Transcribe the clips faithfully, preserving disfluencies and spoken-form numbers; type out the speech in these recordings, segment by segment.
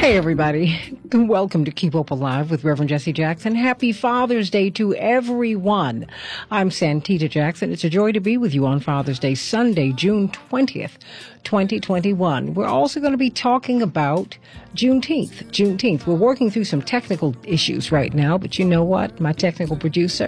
Hey, everybody. Welcome to Keep Hope Alive with Reverend Jesse Jackson. Happy Father's Day to everyone. I'm Santita Jackson. It's a joy to be with you on Father's Day, Sunday, June twentieth, twenty twenty-one. We're also going to be talking about Juneteenth. Juneteenth. We're working through some technical issues right now, but you know what? My technical producer,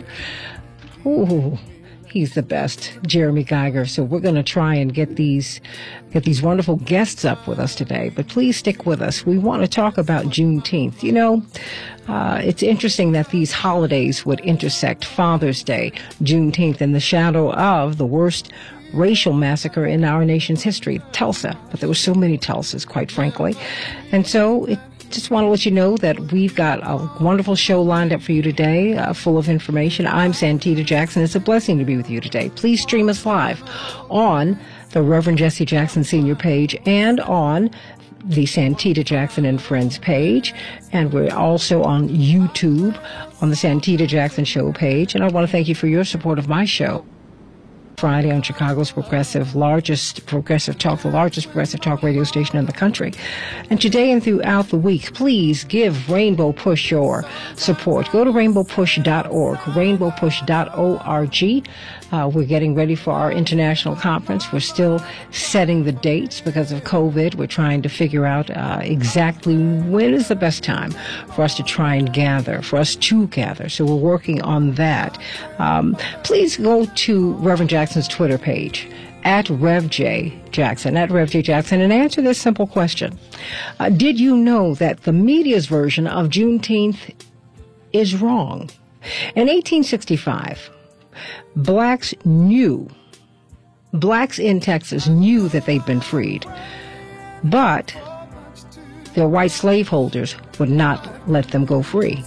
ooh, he's the best, Jeremy Geiger. So we're going to try and get these get these wonderful guests up with us today. But please stick with us. We want to talk about Juneteenth. You know, uh, it's interesting that these holidays would intersect Father's Day, Juneteenth, in the shadow of the worst racial massacre in our nation's history, Tulsa. But there were so many Tulsas, quite frankly. And so it just want to let you know that we've got a wonderful show lined up for you today, uh, full of information. I'm Santita Jackson. It's a blessing to be with you today. Please stream us live on the Reverend Jesse Jackson Senior page and on the Santita Jackson and Friends page. And we're also on YouTube on the Santita Jackson Show page. And I want to thank you for your support of my show. Friday on Chicago's progressive, largest progressive talk, the largest progressive talk radio station in the country. And today and throughout the week, please give Rainbow Push your support. Go to rainbow push dot org, rainbow push dot org. Uh, we're getting ready for our international conference. We're still setting the dates because of COVID. We're trying to figure out uh, exactly when is the best time for us to try and gather, for us to gather. So we're working on that. Um, please go to Reverend Jackson's Twitter page, at Rev J Jackson, at Rev J Jackson, and answer this simple question. Uh, did you know that the media's version of Juneteenth is wrong? In eighteen sixty-five, blacks knew, blacks in Texas knew that they'd been freed, but their white slaveholders would not let them go free.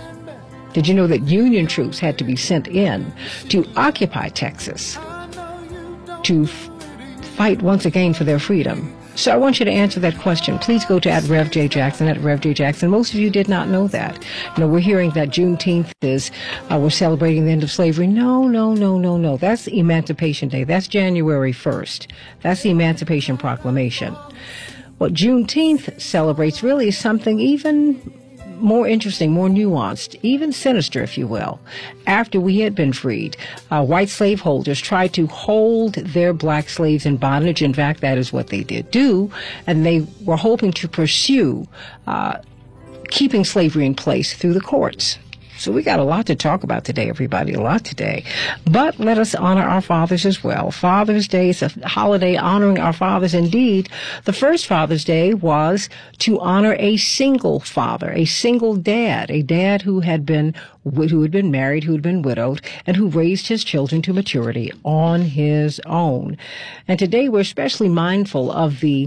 Did you know that Union troops had to be sent in to occupy Texas to f- fight once again for their freedom? So I want you to answer that question. Please go to at Rev J Jackson, at Rev J Jackson. Most of you did not know that. You know, we're hearing that Juneteenth is, uh, we're celebrating the end of slavery. No, no, no, no, no. That's Emancipation Day. That's January first. That's the Emancipation Proclamation. What Juneteenth celebrates really is something even more interesting, more nuanced, even sinister, if you will. After we had been freed, uh, white slaveholders tried to hold their black slaves in bondage. In fact, that is what they did do. And they were hoping to pursue uh, keeping slavery in place through the courts. So we got a lot to talk about today, everybody, a lot today. But let us honor our fathers as well. Father's Day is a holiday honoring our fathers. Indeed, the first Father's Day was to honor a single father, a single dad, a dad who had been who had been married, who had been widowed, and who raised his children to maturity on his own. And today we're especially mindful of the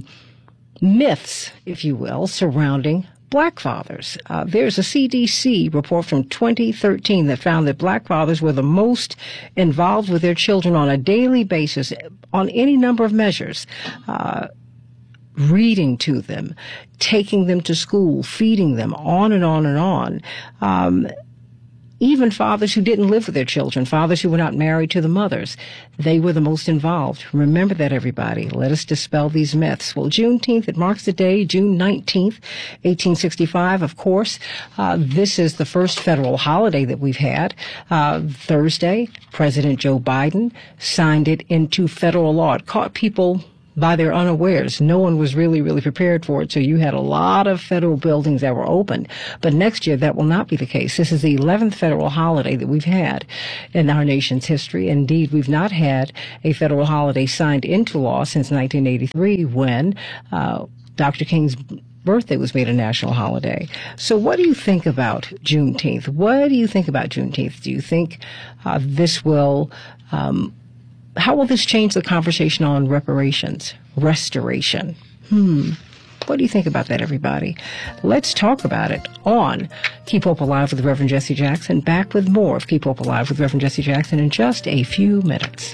myths, if you will, surrounding black fathers. Uh, there's a C D C report from twenty thirteen that found that black fathers were the most involved with their children on a daily basis on any number of measures. Uh, reading to them, taking them to school, feeding them, on and on and on. Um, Even fathers who didn't live with their children, fathers who were not married to the mothers, they were the most involved. Remember that, everybody. Let us dispel these myths. Well, Juneteenth, it marks the day, June nineteenth, eighteen sixty-five, of course. Uh, this is the first federal holiday that we've had. Uh, Thursday, President Joe Biden signed it into federal law. It caught people by their unawares. No one was really, really prepared for it. So you had a lot of federal buildings that were open. But next year, that will not be the case. This is the eleventh federal holiday that we've had in our nation's history. Indeed, we've not had a federal holiday signed into law since nineteen eighty-three, when uh, Doctor King's birthday was made a national holiday. So what do you think about Juneteenth? What do you think about Juneteenth? Do you think uh, this will um How will this change the conversation on reparations, restoration? Hmm. What do you think about that, everybody? Let's talk about it on Keep Hope Alive with Reverend Jesse Jackson. Back with more of Keep Hope Alive with Reverend Jesse Jackson in just a few minutes.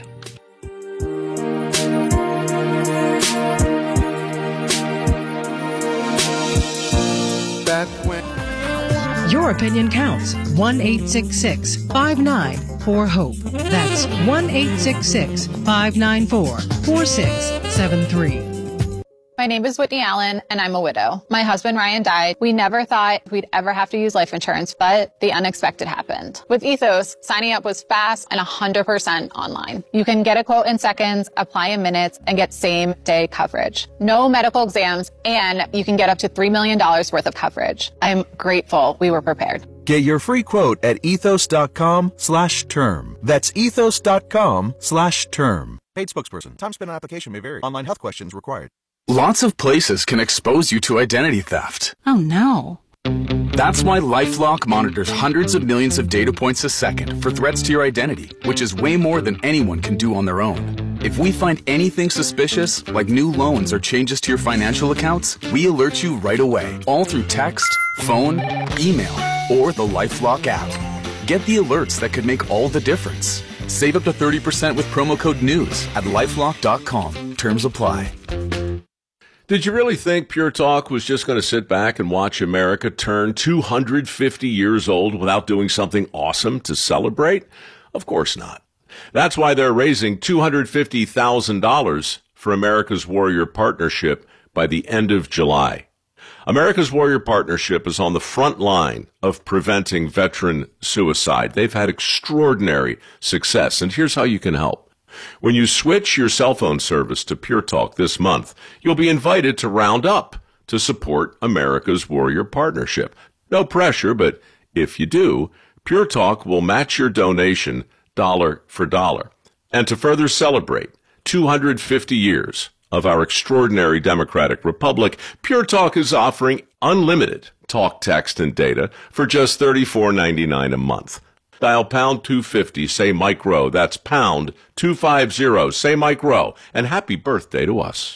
Your opinion counts. one eight six six, five nine four, HOPE. That's one eight six six, five nine four, four six seven three. My name is Whitney Allen, and I'm a widow. My husband, Ryan, died. We never thought we'd ever have to use life insurance, but the unexpected happened. With Ethos, signing up was fast and one hundred percent online. You can get a quote in seconds, apply in minutes, and get same-day coverage. No medical exams, and you can get up to three million dollars worth of coverage. I'm grateful we were prepared. Get your free quote at ethos.com slash term. That's ethos.com slash term. Paid spokesperson. Time spent on application may vary. Online health questions required. Lots of places can expose you to identity theft. Oh, no. That's why LifeLock monitors hundreds of millions of data points a second for threats to your identity, which is way more than anyone can do on their own. If we find anything suspicious, like new loans or changes to your financial accounts, we alert you right away, all through text, phone, email, or the LifeLock app. Get the alerts that could make all the difference. Save up to thirty percent with promo code NEWS at lifelock dot com. Terms apply. Did you really think Pure Talk was just going to sit back and watch America turn two hundred fifty years old without doing something awesome to celebrate? Of course not. That's why they're raising two hundred fifty thousand dollars for America's Warrior Partnership by the end of July. America's Warrior Partnership is on the front line of preventing veteran suicide. They've had extraordinary success, and here's how you can help. When you switch your cell phone service to Pure Talk this month, you'll be invited to round up to support America's Warrior Partnership. No pressure, but if you do, Pure Talk will match your donation dollar for dollar. And to further celebrate two hundred fifty years of our extraordinary democratic republic, Pure Talk is offering unlimited talk, text, and data for just thirty-four ninety-nine a month. Dial pound two fifty, say Mike Rowe. That's pound two fifty, say Mike Rowe. And happy birthday to us.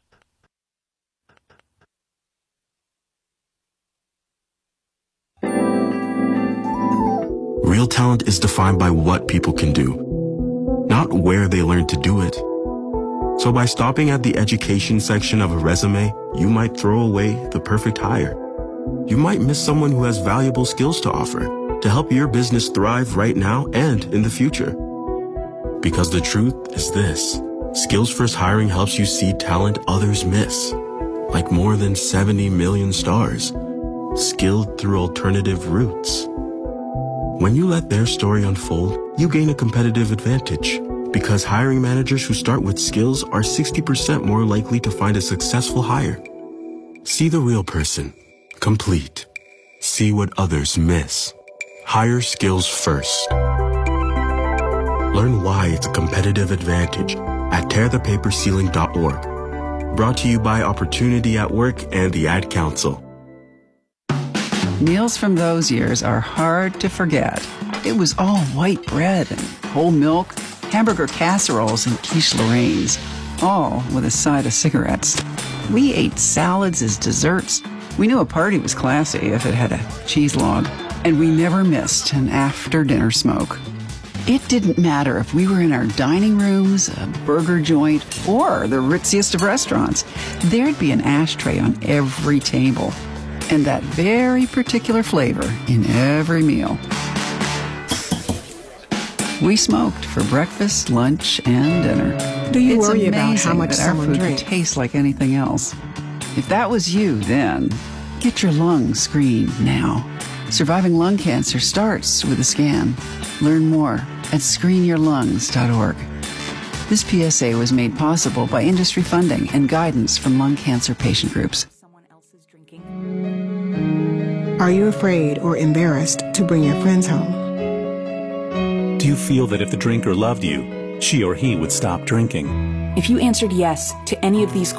Real talent is defined by what people can do, not where they learn to do it. So by stopping at the education section of a resume, you might throw away the perfect hire. You might miss someone who has valuable skills to offer to help your business thrive right now and in the future. Because the truth is this: Skills First Hiring helps you see talent others miss, like more than seventy million stars, skilled through alternative routes. When you let their story unfold, you gain a competitive advantage, because hiring managers who start with skills are sixty percent more likely to find a successful hire. See the real person, complete. See what others miss. Hire skills first. Learn why it's a competitive advantage at tear the paper ceiling dot org. Brought to you by Opportunity at Work and the Ad Council. Meals from those years are hard to forget. It was all white bread and whole milk, hamburger casseroles and quiche Lorraine's, all with a side of cigarettes. We ate salads as desserts. We knew a party was classy if it had a cheese log. And we never missed an after-dinner smoke. It didn't matter if we were in our dining rooms, a burger joint, or the ritziest of restaurants. There'd be an ashtray on every table, and that very particular flavor in every meal. We smoked for breakfast, lunch, and dinner. Do you it's worry about how much that our someone food drinks? tastes like anything else? If that was you, then get your lungs screened now. Surviving lung cancer starts with a scan. Learn more at screen your lungs dot org. This P S A was made possible by industry funding and guidance from lung cancer patient groups. Are you afraid or embarrassed to bring your friends home? Do you feel that if the drinker loved you, she or he would stop drinking? If you answered yes to any of these